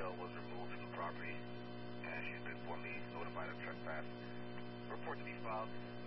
detail was removed from the property, and she's been formally notified of trespass. Report to be filed.